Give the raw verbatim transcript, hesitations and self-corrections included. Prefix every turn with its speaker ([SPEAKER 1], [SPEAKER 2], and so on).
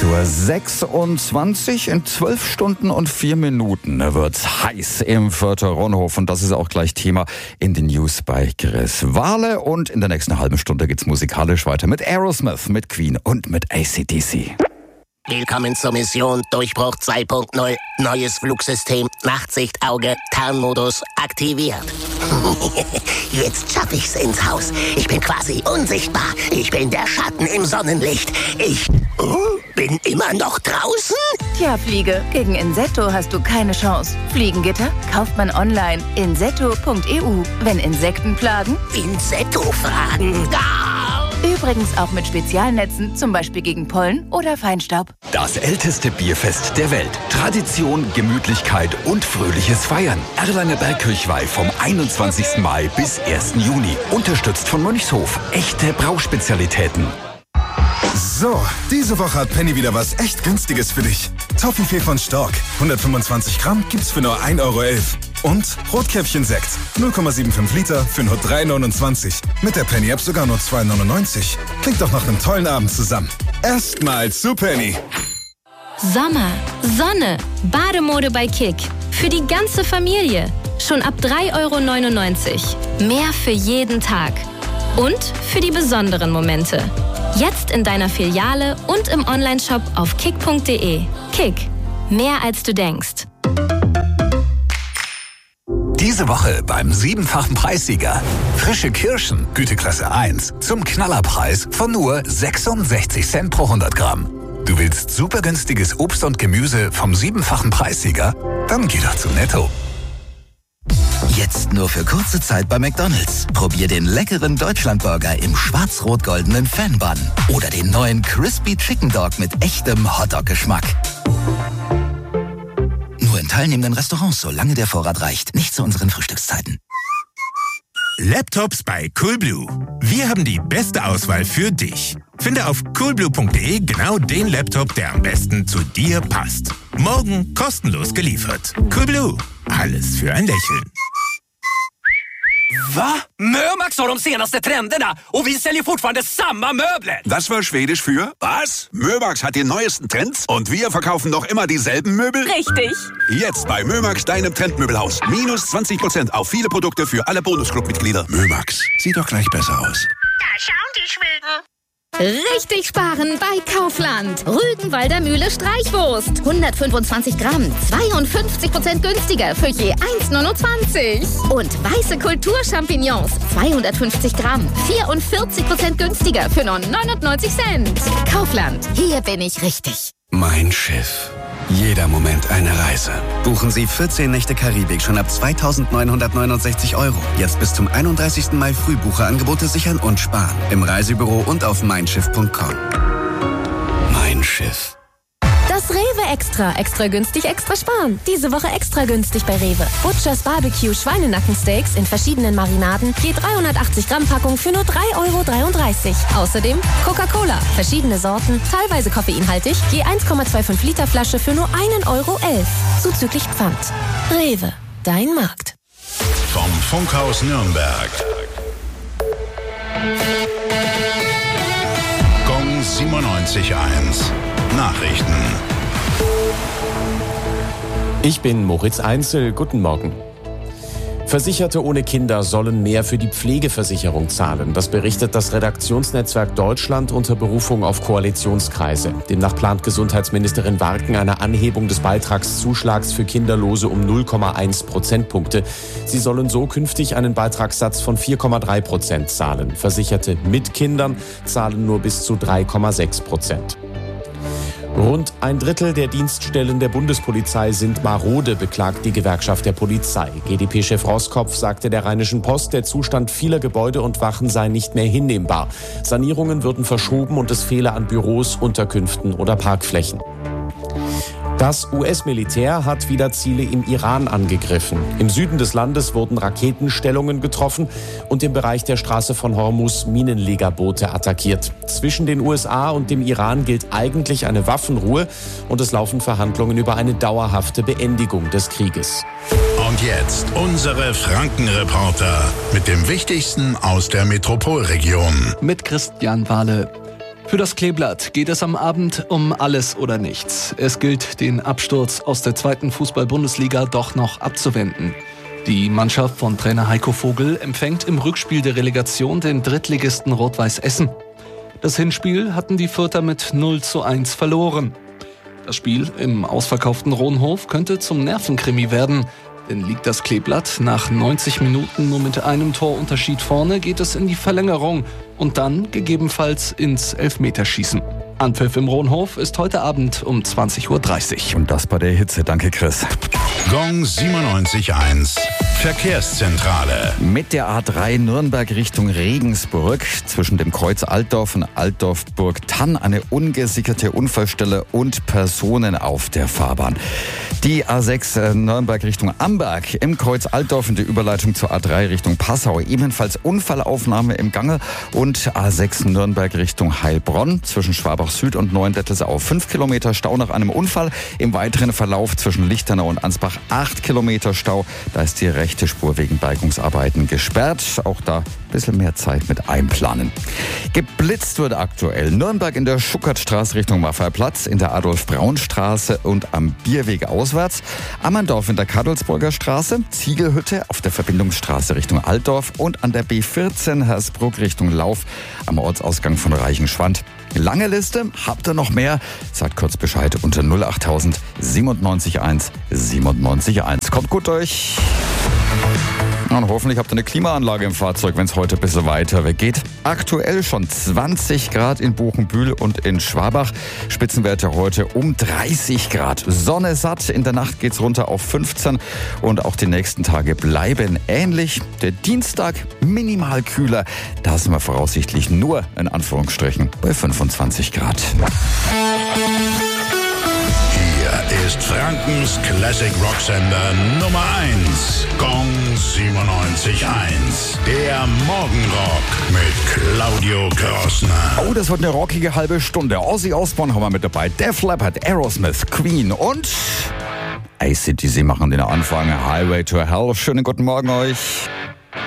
[SPEAKER 1] acht Uhr sechsundzwanzig. In zwölf Stunden und vier Minuten wird's heiß im Vierter Ronhof. Und das ist auch gleich Thema in den News bei Chris Wahle. Und in der nächsten halben Stunde geht's musikalisch weiter mit Aerosmith, mit Queen und mit A C D C.
[SPEAKER 2] Willkommen zur Mission Durchbruch zwei Punkt null. Neues Flugsystem, Nachtsichtauge, Tarnmodus aktiviert. Jetzt schaffe ich's ins Haus. Ich bin quasi unsichtbar. Ich bin der Schatten im Sonnenlicht. Ich uh, bin immer noch draußen?
[SPEAKER 3] Tja, Fliege, gegen Insetto hast du keine Chance. Fliegengitter kauft man online. insetto punkt e u. Wenn Insekten plagen?
[SPEAKER 2] Insetto-Fragen. Da!
[SPEAKER 3] Übrigens auch mit Spezialnetzen, zum Beispiel gegen Pollen oder Feinstaub.
[SPEAKER 4] Das älteste Bierfest der Welt. Tradition, Gemütlichkeit und fröhliches Feiern. Erlanger Bergkirchweih vom einundzwanzigsten Mai bis ersten Juni. Unterstützt von Mönchshof. Echte Brauspezialitäten.
[SPEAKER 5] So, diese Woche hat Penny wieder was echt Günstiges für dich. Toffifee von Stork. hundertfünfundzwanzig Gramm gibt's für nur ein Euro elf. Und Rotkäppchen-Sekt. null Komma fünfundsiebzig Liter für nur drei neunundzwanzig. Mit der Penny-App sogar nur zwei neunundneunzig. Klingt doch nach einem tollen Abend zusammen. Erstmals zu Penny.
[SPEAKER 6] Sommer, Sonne, Bademode bei Kick. Für die ganze Familie. Schon ab drei Euro neunundneunzig. Mehr für jeden Tag. Und für die besonderen Momente. Jetzt in deiner Filiale und im Onlineshop auf kick punkt de. Kick. Mehr als du denkst.
[SPEAKER 4] Diese Woche beim siebenfachen Preissieger. Frische Kirschen, Güteklasse eins, zum Knallerpreis von nur sechsundsechzig Cent pro hundert Gramm. Du willst super günstiges Obst und Gemüse vom siebenfachen Preissieger? Dann geh doch zu Netto.
[SPEAKER 7] Jetzt nur für kurze Zeit bei McDonald's. Probier den leckeren Deutschlandburger im schwarz-rot-goldenen Fan-Bun. Oder den neuen Crispy Chicken Dog mit echtem Hotdog-Geschmack. Nur in teilnehmenden Restaurants, solange der Vorrat reicht. Nicht zu unseren Frühstückszeiten.
[SPEAKER 8] Laptops bei Coolblue. Wir haben die beste Auswahl für dich. Finde auf coolblue punkt de genau den Laptop, der am besten zu dir passt. Morgen kostenlos geliefert. Coolblue. Alles für ein Lächeln.
[SPEAKER 9] Va? Mömax har de senaste trenderna och vi säljer fortfarande samma möbler.
[SPEAKER 10] Das war Schwedisch für was? Mömax hat die neuesten Trends und wir verkaufen noch immer dieselben Möbel?
[SPEAKER 11] Richtig.
[SPEAKER 10] Jetzt bei Mömax, deinem Trendmöbelhaus. Minus zwanzig Prozent auf viele Produkte für alle Bonusclub-Mitglieder. Mömax, sieht doch gleich besser aus.
[SPEAKER 11] Da schauen die Schweden.
[SPEAKER 12] Richtig sparen bei Kaufland. Rügenwalder Mühle Streichwurst. hundertfünfundzwanzig Gramm, zweiundfünfzig Prozent günstiger für je eins neunundzwanzig. Und weiße Kulturchampignons, zweihundertfünfzig Gramm, vierundvierzig Prozent günstiger für nur neunundneunzig Cent. Kaufland, hier bin ich richtig.
[SPEAKER 13] Mein Schiff. Jeder Moment eine Reise. Buchen Sie vierzehn Nächte Karibik schon ab zweitausendneunhundertneunundsechzig Euro. Jetzt bis zum einunddreißigsten Mai Frühbucherangebote sichern und sparen. Im Reisebüro und auf mein schiff punkt com. Mein Schiff.
[SPEAKER 14] Das Rewe Extra. Extra günstig, extra sparen. Diese Woche extra günstig bei Rewe. Butchers Barbecue Schweinenackensteaks in verschiedenen Marinaden. Je dreihundertachtzig Gramm Packung für nur drei Euro dreiunddreißig. Außerdem Coca-Cola. Verschiedene Sorten, teilweise koffeinhaltig. Je eins Komma fünfundzwanzig Liter Flasche für nur ein Euro elf. Zuzüglich Pfand. Rewe. Dein Markt.
[SPEAKER 15] Vom Funkhaus Nürnberg. Gong siebenundneunzig Komma eins. Nachrichten.
[SPEAKER 16] Ich bin Moritz Einzel. Guten Morgen. Versicherte ohne Kinder sollen mehr für die Pflegeversicherung zahlen. Das berichtet das Redaktionsnetzwerk Deutschland unter Berufung auf Koalitionskreise. Demnach plant Gesundheitsministerin Warken eine Anhebung des Beitragszuschlags für Kinderlose um null Komma eins Prozentpunkte. Sie sollen so künftig einen Beitragssatz von vier Komma drei Prozent zahlen. Versicherte mit Kindern zahlen nur bis zu drei Komma sechs Prozent. Rund ein Drittel der Dienststellen der Bundespolizei sind marode, beklagt die Gewerkschaft der Polizei. G d P-Chef Roskopf sagte der Rheinischen Post, der Zustand vieler Gebäude und Wachen sei nicht mehr hinnehmbar. Sanierungen würden verschoben und es fehle an Büros, Unterkünften oder Parkflächen. Das U S-Militär hat wieder Ziele im Iran angegriffen. Im Süden des Landes wurden Raketenstellungen getroffen und im Bereich der Straße von Hormuz Minenlegerboote attackiert. Zwischen den U S A und dem Iran gilt eigentlich eine Waffenruhe und es laufen Verhandlungen über eine dauerhafte Beendigung des Krieges.
[SPEAKER 15] Und jetzt unsere Frankenreporter mit dem Wichtigsten aus der Metropolregion.
[SPEAKER 17] Mit Christian Wahle. Für das Kleeblatt geht es am Abend um alles oder nichts. Es gilt, den Absturz aus der zweiten Fußball-Bundesliga doch noch abzuwenden. Die Mannschaft von Trainer Heiko Vogel empfängt im Rückspiel der Relegation den Drittligisten Rot-Weiß Essen. Das Hinspiel hatten die Fürther mit null zu eins verloren. Das Spiel im ausverkauften Rohnhof könnte zum Nervenkrimi werden. Denn liegt das Kleeblatt nach neunzig Minuten nur mit einem Torunterschied vorne, geht es in die Verlängerung und dann gegebenenfalls ins Elfmeterschießen. Anpfiff im Rohnhof ist heute Abend um zwanzig Uhr dreißig.
[SPEAKER 1] Und das bei der Hitze. Danke, Chris.
[SPEAKER 15] Gong siebenundneunzig Komma eins. Verkehrszentrale.
[SPEAKER 1] Mit der A drei Nürnberg Richtung Regensburg zwischen dem Kreuz Altdorf und Altdorf-Burgtann eine ungesicherte Unfallstelle und Personen auf der Fahrbahn. Die A sechs Nürnberg Richtung Amberg im Kreuz Altdorf in der Überleitung zur A drei Richtung Passau ebenfalls Unfallaufnahme im Gange und A sechs Nürnberg Richtung Heilbronn zwischen Schwabach Süd und Neuendettelsau fünf Kilometer Stau nach einem Unfall. Im weiteren Verlauf zwischen Lichtenau und Ansbach acht Kilometer Stau. Da ist die rechte Spur wegen Bergungsarbeiten gesperrt. Auch da ein bisschen mehr Zeit mit einplanen. Geblitzt wird aktuell Nürnberg in der Schuckertstraße Richtung Maffeiplatz, in der Adolf-Braun-Straße und am Bierweg auswärts, Ammerndorf in der Kadolsburger Straße, Ziegelhütte auf der Verbindungsstraße Richtung Altdorf und an der B vierzehn Hersbruck Richtung Lauf am Ortsausgang von Reichenschwand. Lange Liste, habt ihr noch mehr? Sagt kurz Bescheid unter null achttausend siebenundneunzig eins siebenundneunzig eins. Kommt gut durch. Und hoffentlich habt ihr eine Klimaanlage im Fahrzeug, wenn es heute ein bisschen weiter weggeht. Aktuell schon zwanzig Grad in Buchenbühl und in Schwabach. Spitzenwerte heute um dreißig Grad. Sonne satt, in der Nacht geht's runter auf fünfzehn und auch die nächsten Tage bleiben ähnlich. Der Dienstag minimal kühler. Da sind wir voraussichtlich nur in Anführungsstrichen bei fünfundzwanzig Grad.
[SPEAKER 15] Hier ist Frankens Classic Rocksender Nummer eins. Gong siebenundneunzig Komma eins. Der Morgenrock mit Claudio Krossner.
[SPEAKER 1] Oh, das wird eine rockige halbe Stunde. Ozzy Osbourne haben wir mit dabei. Def Leppard, Aerosmith, Queen und A C D C machen den Anfang. Highway to Hell. Schönen guten Morgen euch.